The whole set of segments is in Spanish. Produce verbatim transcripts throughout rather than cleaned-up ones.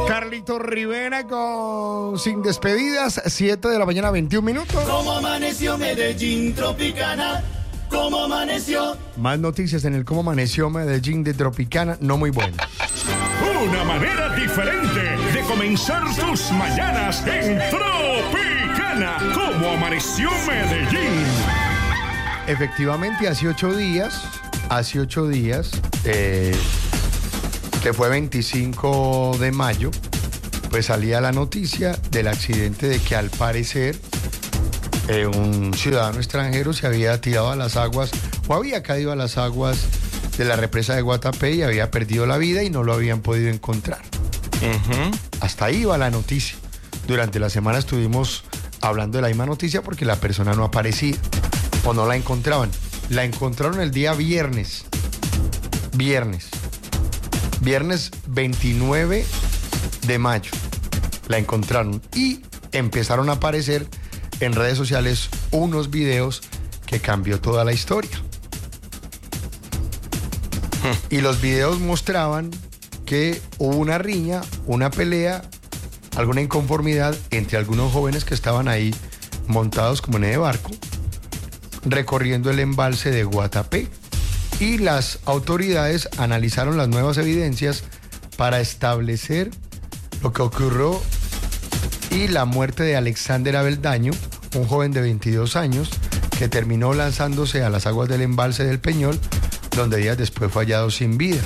Carlito Rivera con Sin Despedidas, siete de la mañana, veintiún minutos. ¿Cómo amaneció Medellín Tropicana? ¿Cómo amaneció? Más noticias en el Cómo amaneció Medellín de Tropicana, no muy buenas. Una manera diferente de comenzar tus mañanas en Tropicana. ¿Cómo amaneció Medellín? Efectivamente, hace ocho días, hace ocho días, eh, que fue veinticinco de mayo, pues salía la noticia del accidente de que al parecer eh, un ciudadano extranjero se había tirado a las aguas o había caído a las aguas de la represa de Guatapé y había perdido la vida y no lo habían podido encontrar. Uh-huh. Hasta ahí va la noticia. Durante la semana estuvimos hablando de la misma noticia porque la persona no aparecía o no la encontraban. La encontraron el día viernes. Viernes. Viernes veintinueve de mayo. La encontraron y empezaron a aparecer en redes sociales unos videos que cambió toda la historia. Y los videos mostraban que hubo una riña, una pelea, alguna inconformidad entre algunos jóvenes que estaban ahí montados como en el barco, recorriendo el embalse de Guatapé. Y las autoridades analizaron las nuevas evidencias para establecer lo que ocurrió y la muerte de Alexander Aveldaño, un joven de veintidós años que terminó lanzándose a las aguas del embalse del Peñol, donde días después fue hallado sin vida.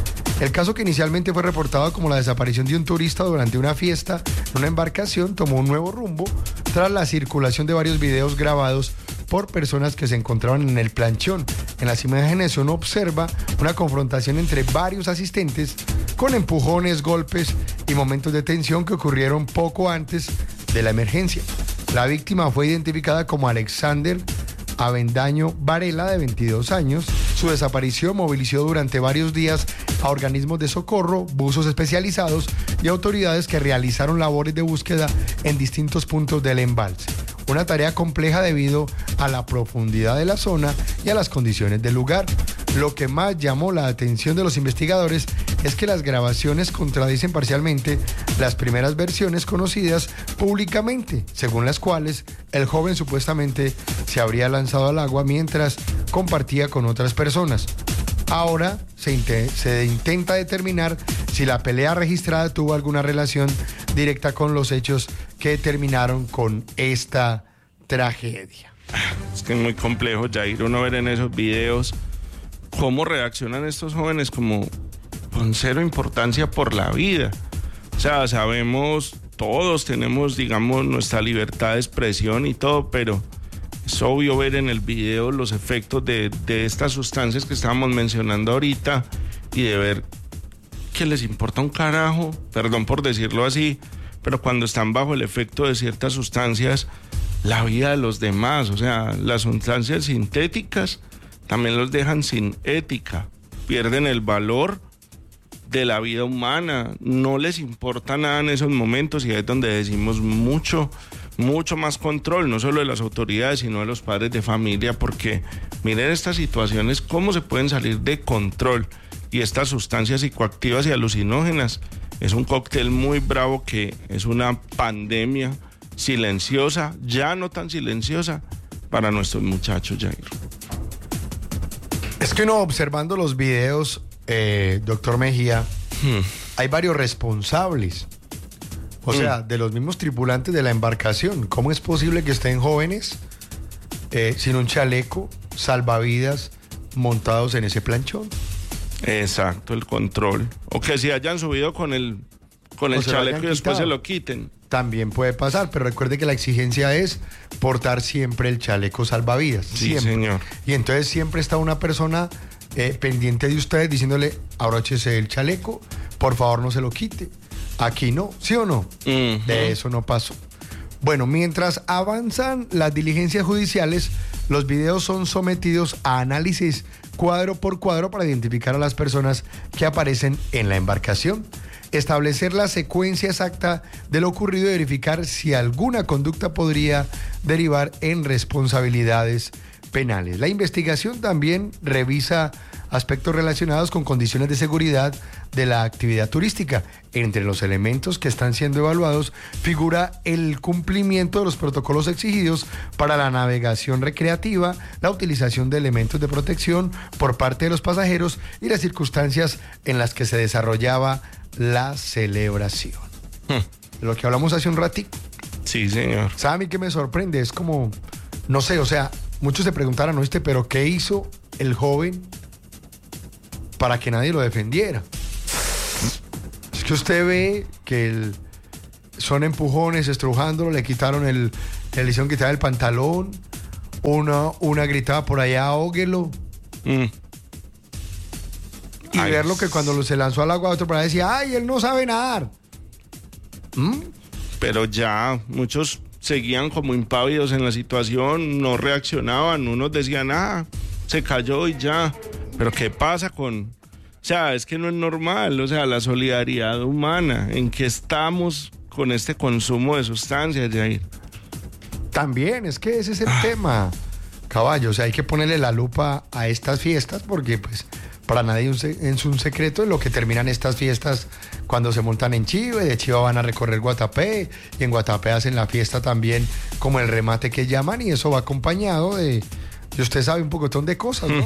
El caso, que inicialmente fue reportado como la desaparición de un turista durante una fiesta en una embarcación, tomó un nuevo rumbo tras la circulación de varios videos grabados por personas que se encontraban en el planchón. En las imágenes uno observa una confrontación entre varios asistentes con empujones, golpes y momentos de tensión que ocurrieron poco antes de la emergencia. La víctima fue identificada como Alexander Aveldaño Varela, de veintidós años. Su desaparición movilizó durante varios días a organismos de socorro, buzos especializados y autoridades que realizaron labores de búsqueda en distintos puntos del embalse. Una tarea compleja debido a la profundidad de la zona y a las condiciones del lugar. Lo que más llamó la atención de los investigadores es que las grabaciones contradicen parcialmente las primeras versiones conocidas públicamente, según las cuales el joven supuestamente se habría lanzado al agua mientras compartía con otras personas. Ahora se, int- se intenta determinar si la pelea registrada tuvo alguna relación directa con los hechos que terminaron con esta tragedia. Es que es muy complejo, Jair, uno ver en esos videos cómo reaccionan estos jóvenes como con cero importancia por la vida. O sea, sabemos, todos tenemos, digamos, nuestra libertad de expresión y todo, pero es obvio ver en el video los efectos de, de estas sustancias que estábamos mencionando ahorita y de ver que les importa un carajo, perdón por decirlo así, pero cuando están bajo el efecto de ciertas sustancias, la vida de los demás, o sea, las sustancias sintéticas también los dejan sin ética, pierden el valor de la vida humana, no les importa nada en esos momentos y ahí es donde decimos mucho, mucho más control, no solo de las autoridades, sino de los padres de familia, porque miren estas situaciones, cómo se pueden salir de control y estas sustancias psicoactivas y alucinógenas. Es un cóctel muy bravo que es una pandemia silenciosa, ya no tan silenciosa, para nuestros muchachos, Jair. Es que uno, observando los videos, eh, doctor Mejía, hmm. hay varios responsables. O hmm. sea, de los mismos tripulantes de la embarcación. ¿Cómo es posible que estén jóvenes eh, sin un chaleco, salvavidas, montados en ese planchón? Exacto, el control. O que se hayan subido con el, con el chaleco y después se lo quiten. También puede pasar, pero recuerde que la exigencia es portar siempre el chaleco salvavidas. Sí, siempre. Señor. Y entonces siempre está una persona eh, pendiente de ustedes diciéndole, abróchese el chaleco, por favor no se lo quite. Aquí no, ¿sí o no? Uh-huh. De eso no pasó. Bueno, mientras avanzan las diligencias judiciales, los videos son sometidos a análisis cuadro por cuadro para identificar a las personas que aparecen en la embarcación, establecer la secuencia exacta de lo ocurrido y verificar si alguna conducta podría derivar en responsabilidades penales. La investigación también revisa aspectos relacionados con condiciones de seguridad de la actividad turística. Entre los elementos que están siendo evaluados figura el cumplimiento de los protocolos exigidos para la navegación recreativa, la utilización de elementos de protección por parte de los pasajeros y las circunstancias en las que se desarrollaba la celebración. Hmm. De lo que hablamos hace un ratito. Sí, señor. ¿Sabe a mí qué me sorprende? Es como, no sé, o sea, muchos se preguntarán, ¿no? Este, pero ¿qué hizo el joven para que nadie lo defendiera? Es que usted ve que el, son empujones, estrujándolo, le quitaron el, le hicieron quitar el pantalón, una, una gritaba por allá, ahóguelo. Mm. Y ay, verlo que cuando se lanzó al agua, otro para decía, ¡ay, él no sabe nadar! ¿Mm? Pero ya muchos seguían como impávidos en la situación, no reaccionaban, unos decían, ah, se cayó y ya. Pero ¿qué pasa con...? O sea, es que no es normal, o sea, la solidaridad humana, ¿en qué estamos con este consumo de sustancias, Jair? También, es que ese es el ah. tema, caballo, o sea, hay que ponerle la lupa a estas fiestas porque, pues, para nadie es un secreto en lo que terminan estas fiestas cuando se montan en Chiva, y de Chiva van a recorrer Guatapé, y en Guatapé hacen la fiesta también como el remate que llaman, y eso va acompañado de, y usted sabe un pocotón de cosas, ¿no?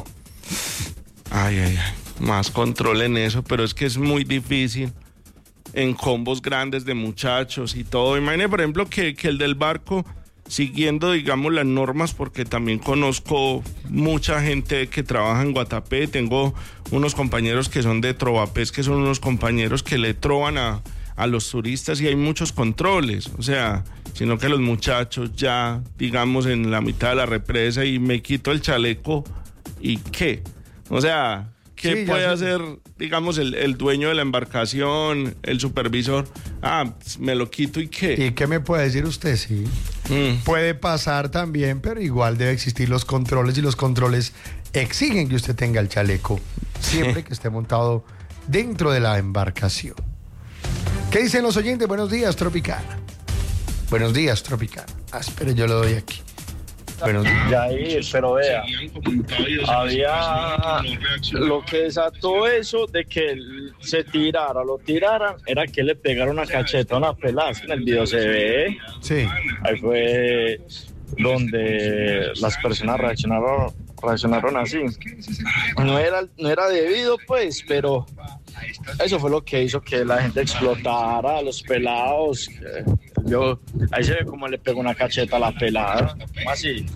Ay, ay, ay, más control en eso, pero es que es muy difícil en combos grandes de muchachos y todo. Imagine, por ejemplo, que, que el del barco, siguiendo, digamos, las normas, porque también conozco mucha gente que trabaja en Guatapé, tengo unos compañeros que son de Trovapés, que son unos compañeros que le troban a, a los turistas y hay muchos controles, o sea, sino que los muchachos ya, digamos, en la mitad de la represa y me quito el chaleco, ¿y qué? O sea, ¿qué sí, puede hacer, digamos, el, el dueño de la embarcación, el supervisor? Ah, me lo quito, ¿y qué? ¿Y qué me puede decir usted? Sí. Mm. Puede pasar también, pero igual debe existir los controles y los controles exigen que usted tenga el chaleco siempre que esté montado dentro de la embarcación. ¿Qué dicen los oyentes? Buenos días, Tropicana. Buenos días, Tropicana. Ah, espere, yo lo doy aquí. Bueno, ya ahí, pero vea, había lo que desató eso de que se tirara, lo tiraran, era que le pegaron una cacheta a una pelada, en el video se ve. Sí. Ahí fue donde las personas reaccionaron, reaccionaron así. No era, no era debido, pues, pero eso fue lo que hizo que la gente explotara, a los pelados. Yo, ahí se ve como le pegó una cacheta a la pelada, así.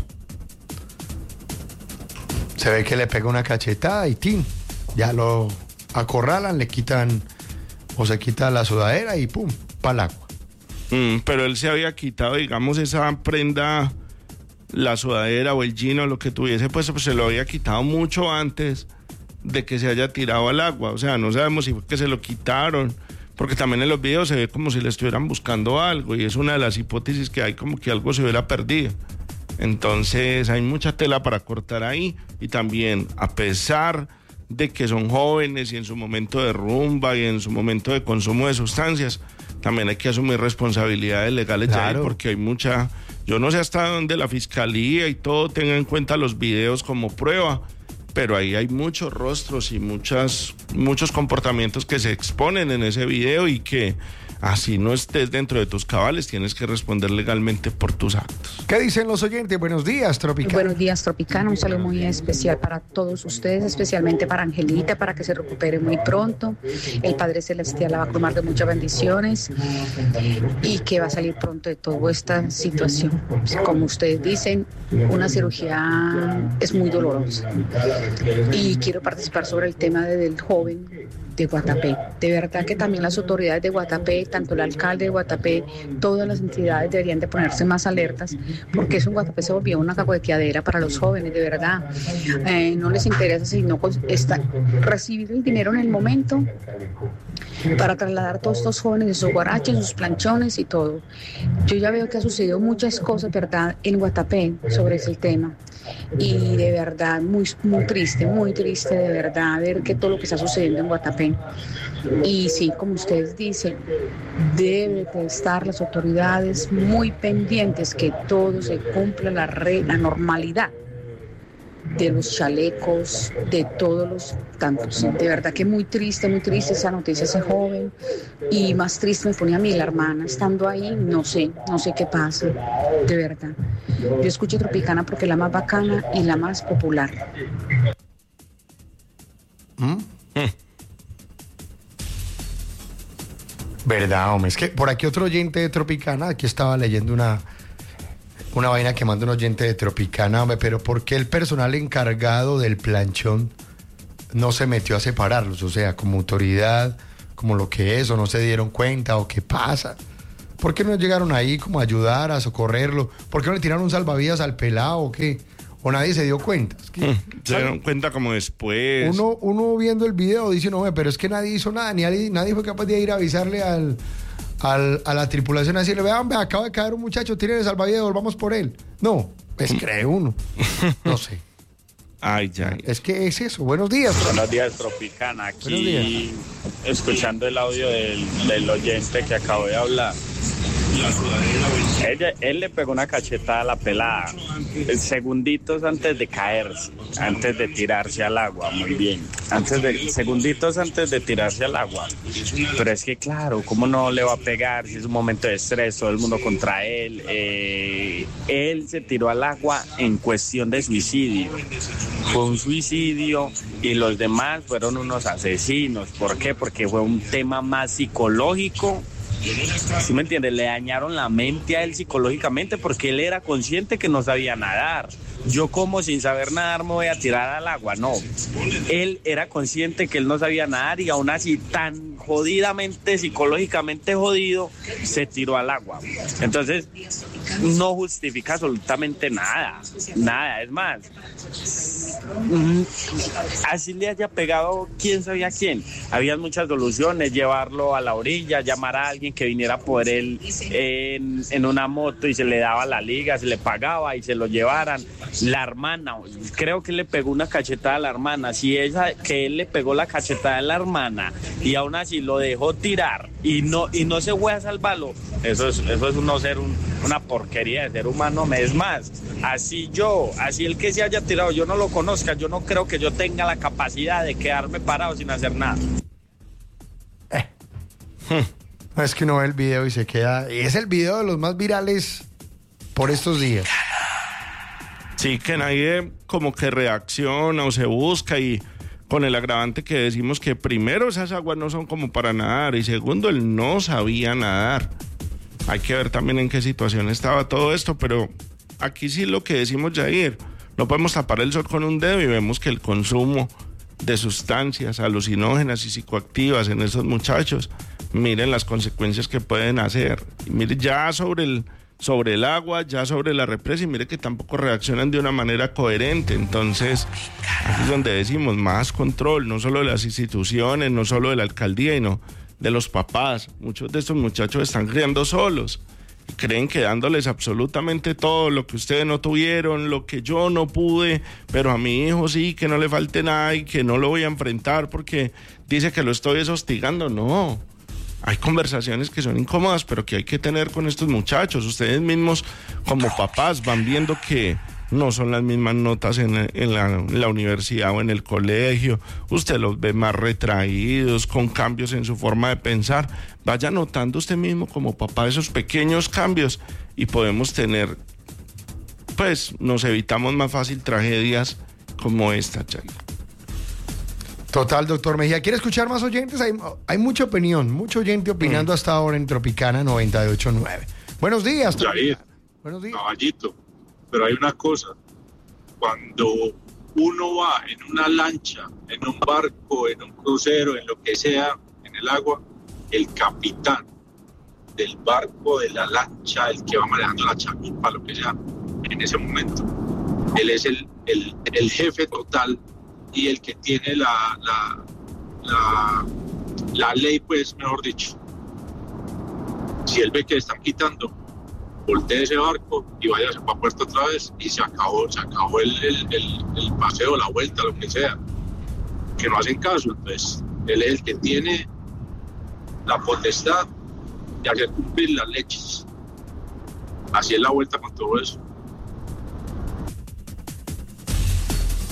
Se ve que le pega una cacheta y ¡tin! Ya lo acorralan, le quitan o se quita la sudadera y ¡pum! Pa'l agua. Mm, pero él se había quitado, digamos, esa prenda, la sudadera o el jean o lo que tuviese, pues, pues se lo había quitado mucho antes de que se haya tirado al agua. O sea, no sabemos si fue que se lo quitaron, porque también en los videos se ve como si le estuvieran buscando algo y es una de las hipótesis que hay, como que algo se hubiera perdido. Entonces hay mucha tela para cortar ahí y también, a pesar de que son jóvenes y en su momento de rumba y en su momento de consumo de sustancias, también hay que asumir responsabilidades legales, claro. Ya, porque hay mucha, yo no sé hasta dónde la fiscalía y todo tenga en cuenta los videos como prueba, pero ahí hay muchos rostros y muchas, muchos comportamientos que se exponen en ese video y que así no estés dentro de tus cabales, tienes que responder legalmente por tus actos. ¿Qué dicen los oyentes? Buenos días, Tropicana. Buenos días, Tropicana. Un saludo muy especial para todos ustedes, especialmente para Angelita, para que se recupere muy pronto. El Padre Celestial la va a colmar de muchas bendiciones y que va a salir pronto de toda esta situación. Como ustedes dicen, una cirugía es muy dolorosa. Y quiero participar sobre el tema de, del joven de Guatapé. De verdad que también las autoridades de Guatapé, tanto el alcalde de Guatapé, todas las entidades deberían de ponerse más alertas, porque eso en Guatapé se volvió una cagueteadera para los jóvenes, de verdad. Eh, no les interesa sino está, recibir el dinero en el momento para trasladar a todos estos jóvenes de sus guaraches, sus planchones y todo. Yo ya veo que ha sucedido muchas cosas, ¿verdad?, en Guatapé sobre ese tema. Y de verdad, muy, muy triste, muy triste de verdad ver que todo lo que está sucediendo en Guatapé. Y sí, como ustedes dicen, deben de estar las autoridades muy pendientes que todo se cumpla la, re, la normalidad. de los chalecos, de todos los tantos. De verdad que muy triste, muy triste esa noticia, ese joven. Y más triste me pone a mí la hermana estando ahí, no sé, no sé qué pasa, de verdad. Yo escucho Tropicana porque es la más bacana y la más popular. ¿Mm? Mm. Verdad, hombre, es que por aquí otro oyente de Tropicana, aquí estaba leyendo una, una vaina que manda un oyente de Tropicana, hombre, pero ¿por qué el personal encargado del planchón no se metió a separarlos? O sea, como autoridad, como lo que es, o no se dieron cuenta, o qué pasa. ¿Por qué no llegaron ahí como a ayudar, a socorrerlo? ¿Por qué no le tiraron un salvavidas al pelado o qué? ¿O nadie se dio cuenta? Es que, se dieron cuenta como después. Uno, uno viendo el video dice, no, pero es que nadie hizo nada, ni nadie, nadie fue capaz de ir a avisarle al, al, a la tripulación, a decirle, vean, vean, acaba de caer un muchacho, tiren el salvavidas, volvamos por él. No, pues cree uno. No sé. Ay, ya. Es que es eso. Buenos días. Buenos días, Tropicana. Aquí escuchando el audio del, del oyente que acabo de hablar. Ella, él le pegó una cachetada a la pelada, segunditos antes de caerse, antes de tirarse al agua, muy bien, antes de, segunditos antes de tirarse al agua. Pero es que claro, ¿cómo no le va a pegar si es un momento de estrés, todo el mundo contra él? Eh, él se tiró al agua en cuestión de suicidio, fue un suicidio y los demás fueron unos asesinos. ¿Por qué? Porque fue un tema más psicológico. ¿Sí me entiendes? Le dañaron la mente a él psicológicamente porque él era consciente que no sabía nadar. Yo como sin saber nadar me voy a tirar al agua, no. Él era consciente que él no sabía nadar y aún así tan jodidamente, psicológicamente jodido, se tiró al agua. Entonces, no justifica absolutamente nada, nada, es más. Así le haya pegado quién sabía quién. Había muchas soluciones, llevarlo a la orilla, llamar a alguien que viniera por él en, en una moto y se le daba la liga, se le pagaba y se lo llevaran. La hermana, creo que le pegó una cachetada a la hermana. Si esa que él le pegó la cachetada a la hermana y aún así lo dejó tirar y no y no se fue a salvarlo, eso es eso es no ser un, una porquería de ser humano. Es más, así yo, así el que se haya tirado, yo no lo conozca, yo no creo que yo tenga la capacidad de quedarme parado sin hacer nada. Eh. Hmm. Es que uno ve el video y se queda. Y es el video de los más virales por estos días. Sí, que nadie como que reacciona o se busca, y con el agravante que decimos que primero esas aguas no son como para nadar y segundo él no sabía nadar. Hay que ver también en qué situación estaba todo esto, pero aquí sí lo que decimos, Jair, no podemos tapar el sol con un dedo y vemos que el consumo de sustancias alucinógenas y psicoactivas en esos muchachos, miren las consecuencias que pueden hacer. Y miren, ya sobre el sobre el agua, ya sobre la represa, y mire que tampoco reaccionan de una manera coherente. Entonces, aquí es donde decimos más control, no solo de las instituciones, no solo de la alcaldía, sino de los papás. Muchos de estos muchachos están criando solos y creen que dándoles absolutamente todo, lo que ustedes no tuvieron, lo que yo no pude, pero a mi hijo sí, que no le falte nada y que no lo voy a enfrentar porque dice que lo estoy hostigando. No. Hay conversaciones que son incómodas, pero que hay que tener con estos muchachos. Ustedes mismos, como papás, van viendo que no son las mismas notas en, en, la, en la universidad o en el colegio. Usted los ve más retraídos, con cambios en su forma de pensar. Vaya notando usted mismo como papá esos pequeños cambios y podemos tener, pues, nos evitamos más fácil tragedias como esta, Chay. Total, doctor Mejía. ¿Quiere escuchar más oyentes? Hay, hay mucha opinión, mucho oyente opinando mm. hasta ahora en Tropicana noventa y ocho punto nueve. Buenos días. Jair, buenos días. Caballito, pero hay una cosa. Cuando uno va en una lancha, en un barco, en un crucero, en lo que sea, en el agua, el capitán del barco, de la lancha, el que va manejando la chalupa, lo que sea, en ese momento, él es el, el, el jefe total y el que tiene la, la, la, la ley, pues, mejor dicho. Si él ve que le están quitando, voltee ese barco y váyase para puerto otra vez y se acabó, se acabó el, el, el, el paseo, la vuelta, lo que sea. Que no hacen caso, entonces él es el que tiene la potestad de hacer cumplir las leyes. Así es la vuelta con todo eso.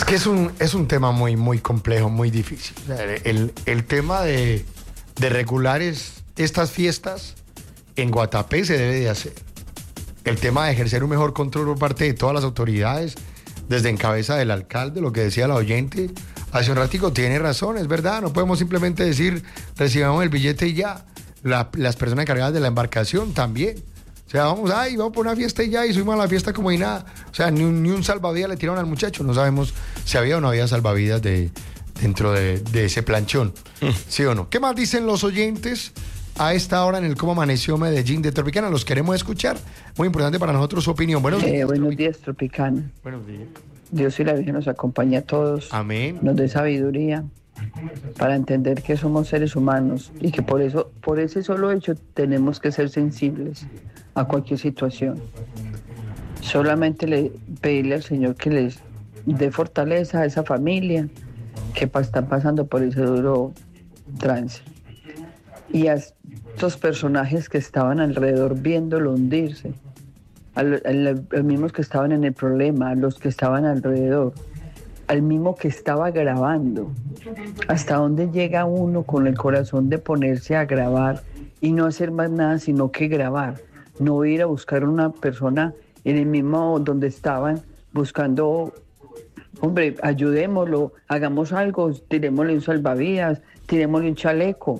Es que es un, es un tema muy, muy complejo, muy difícil. El, el tema de, de regular es, estas fiestas en Guatapé se debe de hacer. El tema de ejercer un mejor control por parte de todas las autoridades, desde en cabeza del alcalde, lo que decía la oyente hace un ratico, tiene razón, es verdad, no podemos simplemente decir, recibamos el billete y ya. La, las personas encargadas de la embarcación también. O sea, vamos, ay, vamos por una fiesta y ya, y subimos a la fiesta como y nada. O sea, ni un, ni un salvavidas le tiraron al muchacho. No sabemos si había o no había salvavidas de, dentro de, de ese planchón. Mm. ¿Sí o no? ¿Qué más dicen los oyentes a esta hora en el Cómo Amaneció Medellín de Tropicana? Los queremos escuchar. Muy importante para nosotros su opinión. Buenos días. Eh, buenos días, Tropicana. Buenos días. Dios y la Virgen nos acompañe a todos. Amén. Nos dé sabiduría para entender que somos seres humanos y que por eso, por ese solo hecho, tenemos que ser sensibles a cualquier situación. Solamente le pedirle al Señor que les dé fortaleza a esa familia que pa- están pasando por ese duro trance. Y a estos personajes que estaban alrededor viéndolo hundirse, a los mismos que estaban en el problema, a los que estaban alrededor, al mismo que estaba grabando. ¿Hasta dónde llega uno con el corazón de ponerse a grabar y no hacer más nada sino que grabar? No ir a buscar una persona en el mismo donde estaban buscando, hombre, ayudémoslo, hagamos algo, tirémosle un salvavidas, tirémosle un chaleco.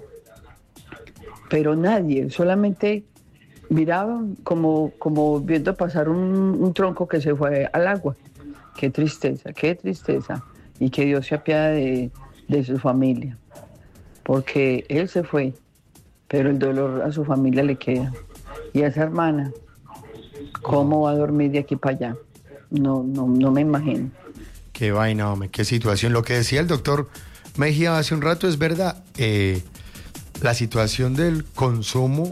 Pero nadie, solamente miraban como, como viendo pasar un, un tronco que se fue al agua. Qué tristeza, qué tristeza. Y que Dios se apiade de, de su familia. Porque él se fue, pero el dolor a su familia le queda. Y a esa hermana, ¿cómo va a dormir de aquí para allá? No, no, no me imagino. Qué vaina, hombre, qué situación. Lo que decía el doctor Mejía hace un rato es verdad. Eh, la situación del consumo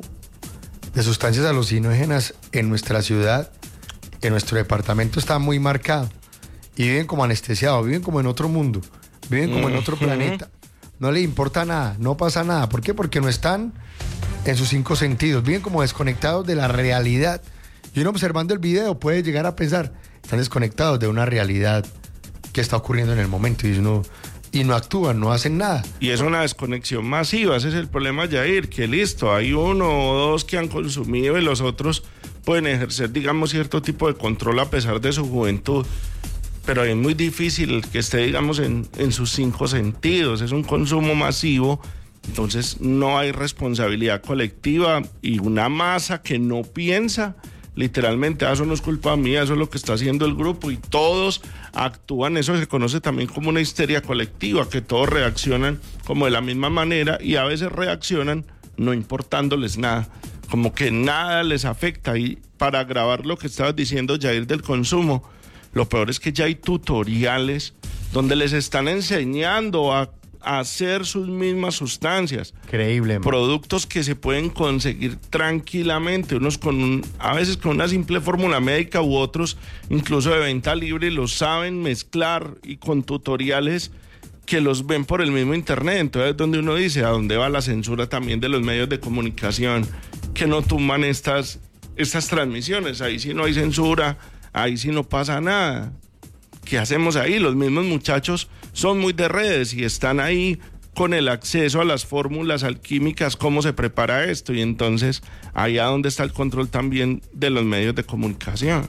de sustancias alucinógenas en nuestra ciudad, en nuestro departamento, está muy marcado. Y viven como anestesiados, viven como en otro mundo, viven como en otro planeta. No les importa nada, no pasa nada. ¿Por qué? Porque no están en sus cinco sentidos, viven como desconectados de la realidad. Y uno observando el video puede llegar a pensar, están desconectados de una realidad que está ocurriendo en el momento y uno... y no actúan, no hacen nada. Y es una desconexión masiva, ese es el problema, Yair, que listo, hay uno o dos que han consumido y los otros pueden ejercer, digamos, cierto tipo de control a pesar de su juventud, pero es muy difícil que esté, digamos, en, en sus cinco sentidos, es un consumo masivo, entonces no hay responsabilidad colectiva y una masa que no piensa, literalmente, ah, eso no es culpa mía, eso es lo que está haciendo el grupo y todos actúan, eso se conoce también como una histeria colectiva, que todos reaccionan como de la misma manera y a veces reaccionan no importándoles nada, como que nada les afecta. Y para agravar lo que estabas diciendo, Yair, del consumo, lo peor es que ya hay tutoriales donde les están enseñando a hacer sus mismas sustancias. Increíble, man. Productos que se pueden conseguir tranquilamente, unos con un, a veces con una simple fórmula médica u otros incluso de venta libre, los saben mezclar y con tutoriales que los ven por el mismo internet. Entonces es donde uno dice, ¿a dónde va la censura también de los medios de comunicación que no tumban estas, estas transmisiones? Ahí sí no hay censura, ahí sí no pasa nada. ¿Qué hacemos ahí? Los mismos muchachos son muy de redes y están ahí con el acceso a las fórmulas alquímicas, cómo se prepara esto, y entonces allá donde está el control también de los medios de comunicación.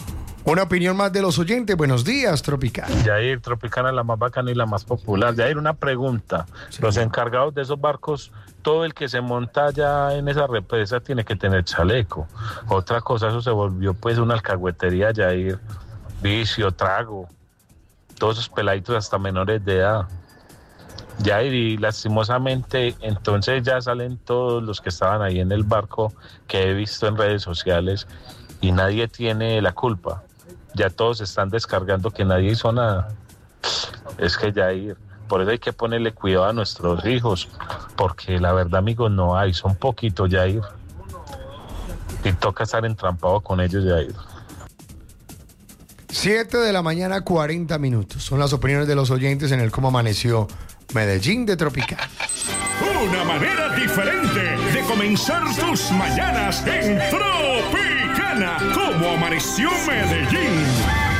Una opinión más de los oyentes. Buenos días, Tropicana. Yair, Tropicana, la más bacana y la más popular. Yair, una pregunta. Sí. Los encargados de esos barcos, todo el que se monta ya en esa represa tiene que tener chaleco. Otra cosa, eso se volvió pues una alcahuetería, Yair. Vicio, trago, todos esos peladitos hasta menores de edad. Ya, y lastimosamente entonces ya salen todos los que estaban ahí en el barco que he visto en redes sociales y nadie tiene la culpa. Ya todos están descargando que nadie hizo nada. Es que ya ir, por eso hay que ponerle cuidado a nuestros hijos, porque la verdad, amigos, no hay, son poquitos, ya ir. Y toca estar entrampado con ellos, ya ir. siete de la mañana, cuarenta minutos. Son las opiniones de los oyentes en el Cómo Amaneció Medellín de Tropicana. Una manera diferente de comenzar tus mañanas en Tropicana. Cómo Amaneció Medellín.